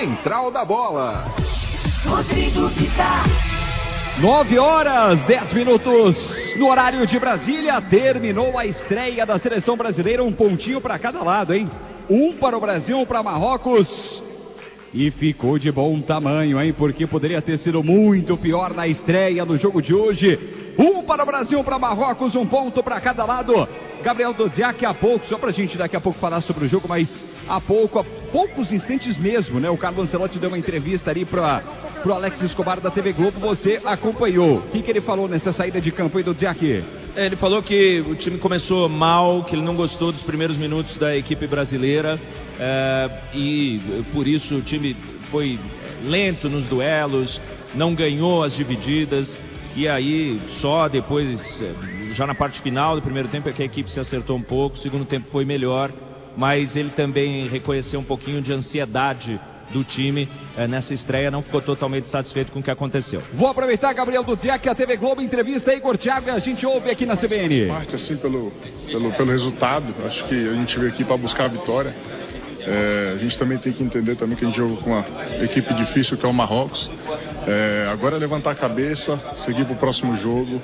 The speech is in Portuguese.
Central da Bola. Rodrigo Vitar. 9h10 no horário de Brasília. Terminou a estreia da seleção brasileira. Um pontinho para cada lado, hein? Um para o Brasil, um para Marrocos. E ficou de bom tamanho, hein? Porque poderia ter sido muito pior na estreia do jogo de hoje. Um para o Brasil, um para Marrocos, um ponto para cada lado. Gabriel Dodziak, a pouco, só pra gente daqui a pouco falar sobre o jogo, mas há poucos instantes mesmo, né? O Carlo Ancelotti deu uma entrevista ali pro Alex Escobar da TV Globo. Você acompanhou. O que ele falou nessa saída de campo aí, Dodziak? Ele falou que o time começou mal, que ele não gostou dos primeiros minutos da equipe brasileira, e por isso o time foi lento nos duelos, não ganhou as divididas, e aí só depois, já na parte final do primeiro tempo, é que a equipe se acertou um pouco. O segundo tempo foi melhor, mas ele também reconheceu um pouquinho de ansiedade do time nessa estreia, não ficou totalmente satisfeito com o que aconteceu. Vou aproveitar, Gabriel Dodziak, a TV Globo entrevista Igor Thiago, e a gente ouve aqui na CBN. Parte assim pelo resultado, acho que a gente veio aqui para buscar a vitória. A gente também tem que entender também que a gente jogou com uma equipe difícil que é o Marrocos. Agora é levantar a cabeça, seguir para o próximo jogo.